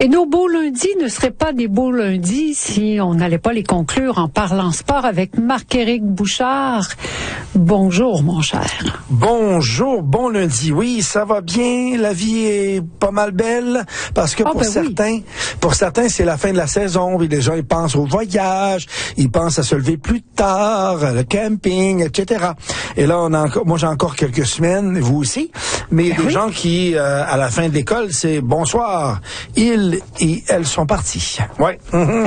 Et nos beaux lundis ne seraient pas des beaux lundis si on n'allait pas les conclure en parlant sport avec Marc-Éric Bouchard. Bonjour, mon cher. Bonjour, bon lundi. Oui, ça va bien. La vie est pas mal belle parce que pour certains, c'est la fin de la saison. Et les gens, ils pensent au voyage, ils pensent à se lever plus tard, le camping, etc. Et là, moi, j'ai encore quelques semaines, vous aussi. Mais il y a des gens qui, à la fin de l'école, c'est bonsoir. Ils et elles sont partis. Ouais.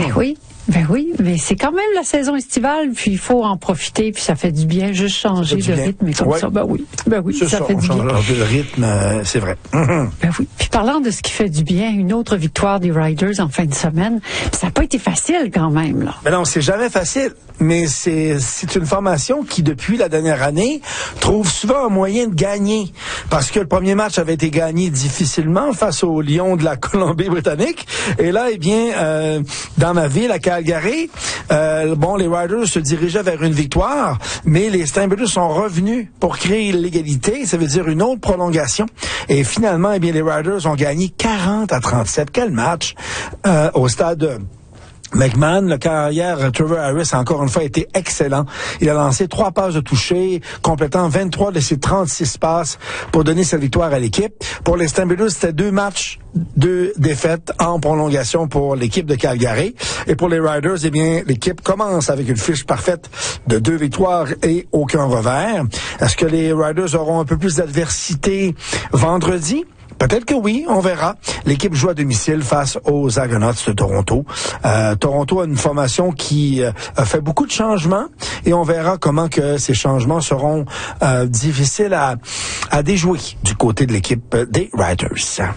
Ben oui, mais c'est quand même la saison estivale, puis il faut en profiter, puis ça fait du bien, juste changer de rythme et comme ça. Ben oui, ça fait du bien. Changer de rythme, c'est vrai. Ben oui. Puis parlant de ce qui fait du bien, une autre victoire des Riders en fin de semaine, ça n'a pas été facile quand même, là. Ben non, c'est jamais facile, mais c'est une formation qui, depuis la dernière année, trouve souvent un moyen de gagner. Parce que le premier match avait été gagné difficilement face aux Lions de la Colombie-Britannique. Et là, eh bien, dans ma ville, à Calgary, les Riders se dirigeaient vers une victoire, mais les Steamboaters sont revenus pour créer l'égalité, ça veut dire une autre prolongation. Et finalement, eh bien, les Riders ont gagné 40-37. Quel match au stade McMahon. Le carrière Trevor Harris a encore une fois été excellent. Il a lancé 3 passes de toucher, complétant 23 de ses 36 passes pour donner cette victoire à l'équipe. Pour les Steamboaters, c'était 2 matchs, 2 défaites en prolongation pour l'équipe de Calgary. Et pour les Riders, eh bien, l'équipe commence avec une fiche parfaite de 2 victoires et aucun revers. Est-ce que les Riders auront un peu plus d'adversité vendredi? Peut-être que oui, on verra. L'équipe joue à domicile face aux Argonauts de Toronto. Toronto a une formation qui a fait beaucoup de changements et on verra comment que ces changements seront difficiles à déjouer du côté de l'équipe des Riders.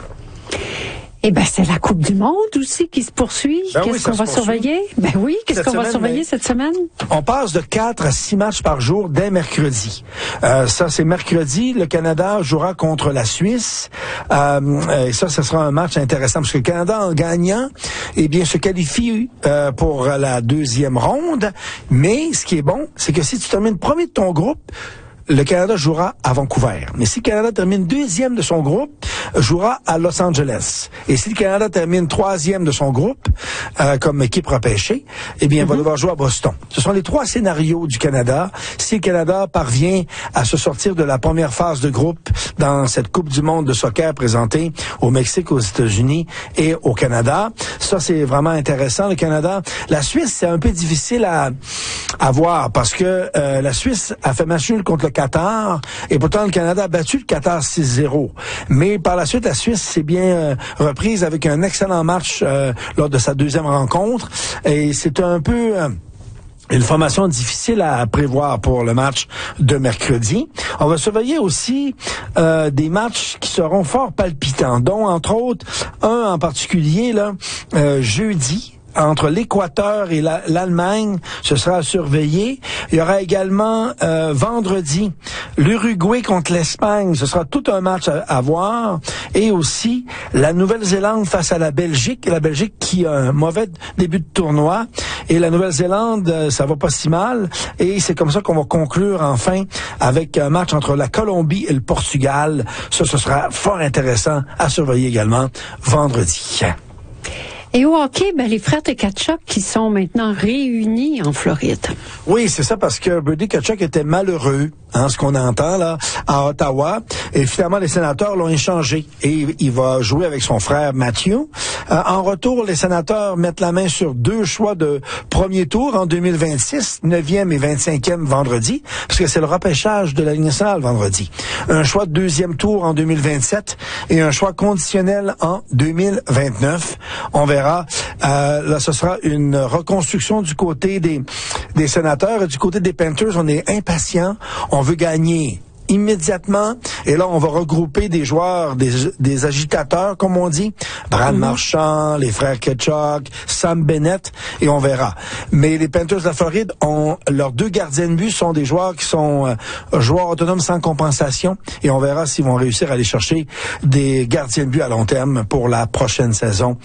Eh ben, c'est la Coupe du Monde aussi qui se poursuit. Qu'est-ce qu'on va surveiller? Ben oui, qu'est-ce qu'on va surveiller cette semaine? On passe de 4 à 6 matchs par jour dès mercredi. Ça, c'est mercredi. Le Canada jouera contre la Suisse. Et ça sera un match intéressant parce que le Canada, en gagnant, eh bien, se qualifie pour la deuxième ronde. Mais ce qui est bon, c'est que si tu termines premier de ton groupe, le Canada jouera à Vancouver. Mais si le Canada termine deuxième de son groupe, jouera à Los Angeles. Et si le Canada termine troisième de son groupe, comme équipe repêchée, eh bien, il va devoir jouer à Boston. Ce sont les 3 scénarios du Canada. Si le Canada parvient à se sortir de la première phase de groupe dans cette Coupe du monde de soccer présentée au Mexique, aux États-Unis et au Canada, ça, c'est vraiment intéressant. Le Canada, la Suisse, c'est un peu difficile à voir parce que la Suisse a fait match nul contre le Qatar et pourtant le Canada a battu le Qatar 6-0. Mais par la suite, la Suisse s'est bien reprise avec un excellent match lors de sa deuxième rencontre et c'est un peu une formation difficile à prévoir pour le match de mercredi. On va surveiller aussi des matchs qui seront fort palpitants, dont entre autres un en particulier là jeudi. Entre l'Équateur et l'Allemagne, ce sera à surveiller. Il y aura également vendredi l'Uruguay contre l'Espagne. Ce sera tout un match à voir. Et aussi la Nouvelle-Zélande face à la Belgique. La Belgique qui a un mauvais début de tournoi. Et la Nouvelle-Zélande, ça va pas si mal. Et c'est comme ça qu'on va conclure enfin avec un match entre la Colombie et le Portugal. Ça, ce sera fort intéressant à surveiller également vendredi. Et au hockey, les frères Tkachuk qui sont maintenant réunis en Floride. Oui, c'est ça, parce que Brady Tkachuk était malheureux, ce qu'on entend là, à Ottawa. Et finalement, les Sénateurs l'ont échangé. Et il va jouer avec son frère Matthew. En retour, les Sénateurs mettent la main sur 2 choix de premier tour en 2026, 9e et 25e vendredi, parce que c'est le repêchage de la Ligue nationale vendredi. Un choix de 2e tour en 2027 et un choix conditionnel en 2029. On verra. Là, ce sera une reconstruction du côté des Sénateurs et du côté des Panthers. On est impatients. On veut gagner immédiatement. Et là, on va regrouper des joueurs, des agitateurs, comme on dit. Brad Marchand, les frères Tkachuk, Sam Bennett, et on verra. Mais les Panthers de la Floride leurs 2 gardiens de but sont des joueurs qui sont joueurs autonomes sans compensation. Et on verra s'ils vont réussir à aller chercher des gardiens de but à long terme pour la prochaine saison